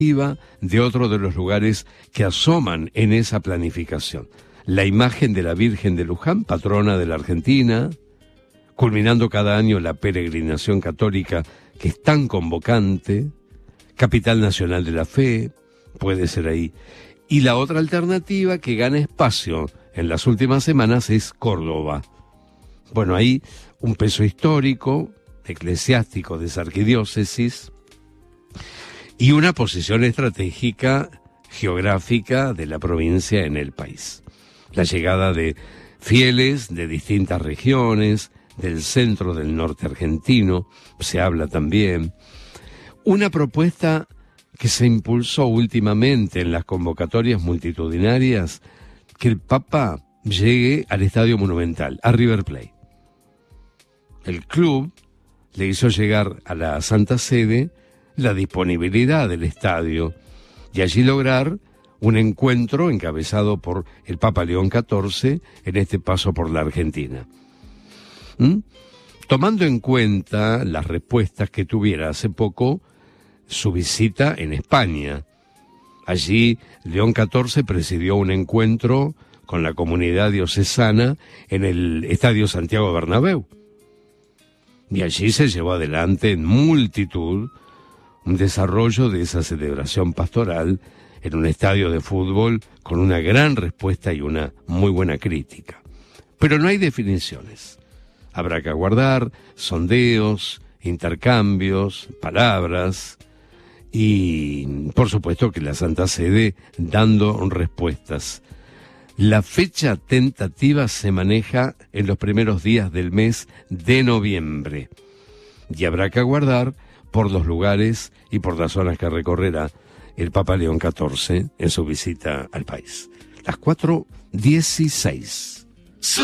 de otro de los lugares que asoman en esa planificación. La imagen de la Virgen de Luján, patrona de la Argentina, culminando cada año la peregrinación católica que es tan convocante, capital nacional de la fe, puede ser ahí. Y la otra alternativa que gana espacio en las últimas semanas es Córdoba. Bueno, ahí un peso histórico, eclesiástico de esa arquidiócesis, y una posición estratégica, geográfica de la provincia en el país. La llegada de fieles de distintas regiones, del centro del norte argentino, se habla también. Una propuesta que se impulsó últimamente en las convocatorias multitudinarias, que el Papa llegue al Estadio Monumental, a River Plate. El club le hizo llegar a la Santa Sede la disponibilidad del estadio y allí lograr un encuentro encabezado por el Papa León XIV en este paso por la Argentina. Tomando en cuenta las respuestas que tuviera hace poco su visita en España. Allí León XIV presidió un encuentro con la comunidad diocesana en el Estadio Santiago Bernabéu. Y allí se llevó adelante en multitud un desarrollo de esa celebración pastoral en un estadio de fútbol con una gran respuesta y una muy buena crítica. Pero no hay definiciones. Habrá que aguardar sondeos, intercambios, palabras y, por supuesto, que la Santa Sede dando respuestas. La fecha tentativa se maneja en los primeros días del mes de noviembre y habrá que aguardar por los lugares y por las zonas que recorrerá el Papa León XIV en su visita al país. Las 4:16.